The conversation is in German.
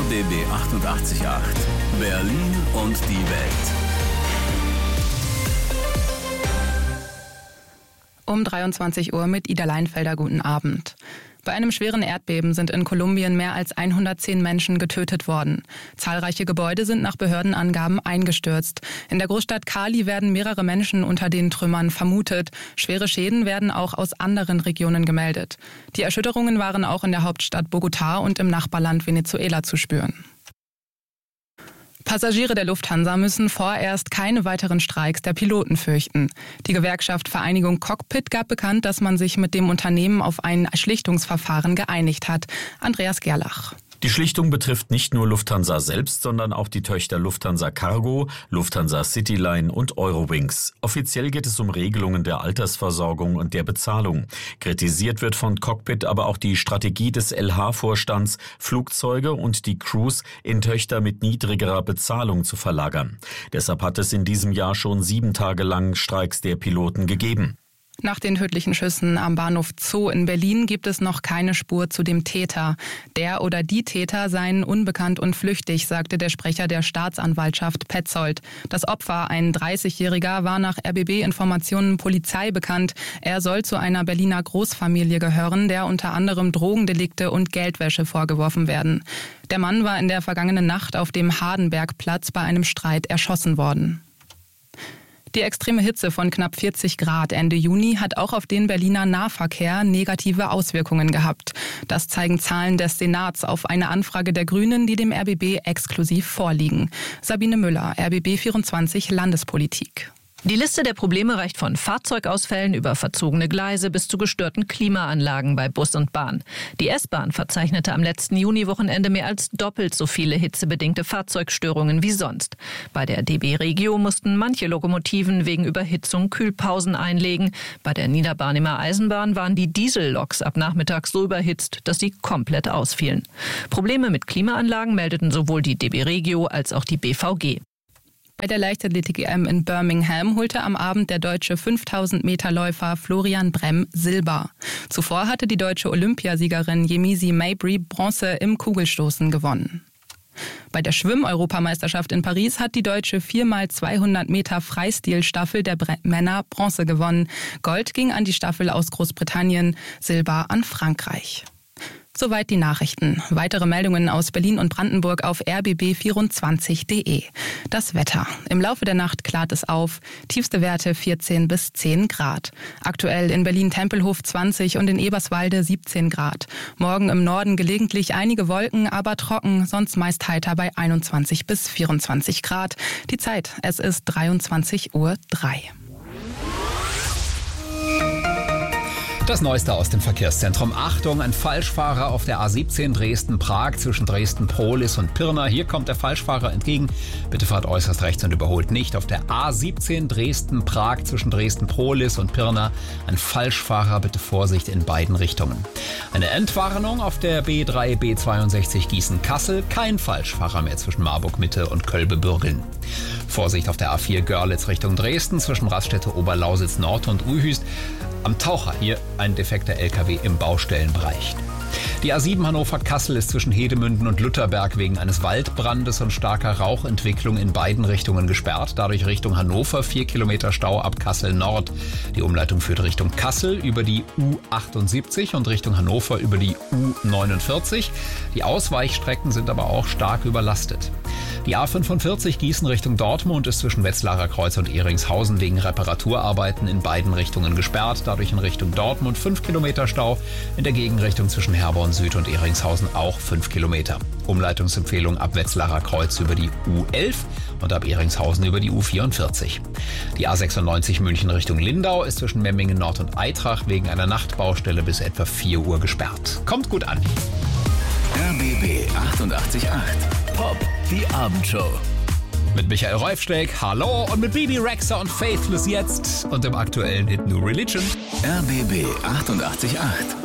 RBB 88.8 Berlin und die Welt. Um 23 Uhr mit Ida Leinfelder, guten Abend. Bei einem schweren Erdbeben sind in Kolumbien mehr als 110 Menschen getötet worden. Zahlreiche Gebäude sind nach Behördenangaben eingestürzt. In der Großstadt Cali werden mehrere Menschen unter den Trümmern vermutet. Schwere Schäden werden auch aus anderen Regionen gemeldet. Die Erschütterungen waren auch in der Hauptstadt Bogotá und im Nachbarland Venezuela zu spüren. Passagiere der Lufthansa müssen vorerst keine weiteren Streiks der Piloten fürchten. Die Gewerkschaft Vereinigung Cockpit gab bekannt, dass man sich mit dem Unternehmen auf ein Schlichtungsverfahren geeinigt hat. Andreas Gerlach. Die Schlichtung betrifft nicht nur Lufthansa selbst, sondern auch die Töchter Lufthansa Cargo, Lufthansa Cityline und Eurowings. Offiziell geht es um Regelungen der Altersversorgung und der Bezahlung. Kritisiert wird von Cockpit aber auch die Strategie des LH-Vorstands, Flugzeuge und die Crews in Töchter mit niedrigerer Bezahlung zu verlagern. Deshalb hat es in diesem Jahr schon 7 Tage lang Streiks der Piloten gegeben. Nach den tödlichen Schüssen am Bahnhof Zoo in Berlin gibt es noch keine Spur zu dem Täter. Der oder die Täter seien unbekannt und flüchtig, sagte der Sprecher der Staatsanwaltschaft Petzold. Das Opfer, ein 30-Jähriger, war nach RBB-Informationen Polizei bekannt. Er soll zu einer Berliner Großfamilie gehören, der unter anderem Drogendelikte und Geldwäsche vorgeworfen werden. Der Mann war in der vergangenen Nacht auf dem Hardenbergplatz bei einem Streit erschossen worden. Die extreme Hitze von knapp 40 Grad Ende Juni hat auch auf den Berliner Nahverkehr negative Auswirkungen gehabt. Das zeigen Zahlen des Senats auf eine Anfrage der Grünen, die dem RBB exklusiv vorliegen. Sabine Müller, RBB 24 Landespolitik. Die Liste der Probleme reicht von Fahrzeugausfällen über verzogene Gleise bis zu gestörten Klimaanlagen bei Bus und Bahn. Die S-Bahn verzeichnete am letzten Juniwochenende mehr als doppelt so viele hitzebedingte Fahrzeugstörungen wie sonst. Bei der DB Regio mussten manche Lokomotiven wegen Überhitzung Kühlpausen einlegen. Bei der Niederbarnimer Eisenbahn waren die Dieselloks ab Nachmittag so überhitzt, dass sie komplett ausfielen. Probleme mit Klimaanlagen meldeten sowohl die DB Regio als auch die BVG. Bei der Leichtathletik-EM in Birmingham holte am Abend der deutsche 5000-Meter-Läufer Florian Bremm Silber. Zuvor hatte die deutsche Olympiasiegerin Yemisi Mabry Bronze im Kugelstoßen gewonnen. Bei der Schwimm-Europameisterschaft in Paris hat die deutsche 4x200 Meter Freistilstaffel der Männer Bronze gewonnen. Gold ging an die Staffel aus Großbritannien, Silber an Frankreich. Soweit die Nachrichten. Weitere Meldungen aus Berlin und Brandenburg auf rbb24.de. Das Wetter. Im Laufe der Nacht klart es auf. Tiefste Werte 14 bis 10 Grad. Aktuell in Berlin-Tempelhof 20 und in Eberswalde 17 Grad. Morgen im Norden gelegentlich einige Wolken, aber trocken, sonst meist heiter bei 21 bis 24 Grad. Die Zeit, es ist 23:03 Uhr. Das Neueste aus dem Verkehrszentrum. Achtung, ein Falschfahrer auf der A17 Dresden-Prag zwischen Dresden-Prohlis und Pirna. Hier kommt der Falschfahrer entgegen. Bitte fahrt äußerst rechts und überholt nicht. Auf der A17 Dresden-Prag zwischen Dresden-Prohlis und Pirna. Ein Falschfahrer, bitte Vorsicht in beiden Richtungen. Eine Entwarnung auf der B3, B62 Gießen-Kassel. Kein Falschfahrer mehr zwischen Marburg-Mitte und Kölbe-Bürgeln. Vorsicht auf der A4 Görlitz Richtung Dresden zwischen Raststätte Oberlausitz Nord und Uhyst. Am Taucher hier ein defekter LKW im Baustellenbereich. Die A7 Hannover-Kassel ist zwischen Hedemünden und Lutherberg wegen eines Waldbrandes und starker Rauchentwicklung in beiden Richtungen gesperrt. Dadurch Richtung Hannover 4 Kilometer Stau ab Kassel Nord. Die Umleitung führt Richtung Kassel über die U78 und Richtung Hannover über die U49. Die Ausweichstrecken sind aber auch stark überlastet. Die A45 Gießen Richtung Dortmund ist zwischen Wetzlarer Kreuz und Ehringshausen wegen Reparaturarbeiten in beiden Richtungen gesperrt. Dadurch in Richtung Dortmund 5 Kilometer Stau. In der Gegenrichtung zwischen Herborn Süd und Ehringshausen auch 5 Kilometer. Umleitungsempfehlung ab Wetzlarer Kreuz über die U11 und ab Ehringshausen über die U44. Die A96 München Richtung Lindau ist zwischen Memmingen Nord und Eitrach wegen einer Nachtbaustelle bis etwa 4 Uhr gesperrt. Kommt gut an. RBB 88.8 Pop, die Abendshow. Mit Michael Reufsteig, hallo, und mit Bibi Rexha und Faithless jetzt und dem aktuellen Hit New Religion. RBB 88.8